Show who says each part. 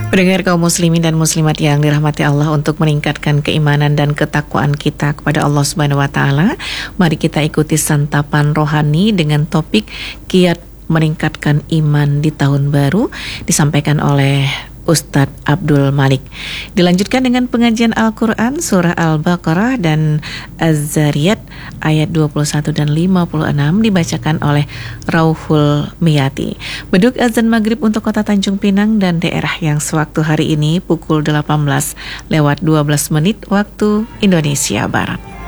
Speaker 1: Pendengar kaum muslimin dan muslimat yang dirahmati Allah, untuk meningkatkan keimanan dan ketakwaan kita kepada Allah Subhanahu wa taala, mari kita ikuti santapan rohani dengan topik kiat meningkatkan iman di tahun baru, disampaikan oleh Ustadz Abdul Malik. Dilanjutkan dengan pengajian Al-Quran surah Al-Baqarah dan Az-Zariyat ayat 21 dan 56 dibacakan oleh Rauhul Miyati. Beduk azan maghrib untuk kota Tanjung Pinang dan daerah yang sewaktu hari ini pukul 18 lewat 12 menit waktu Indonesia Barat.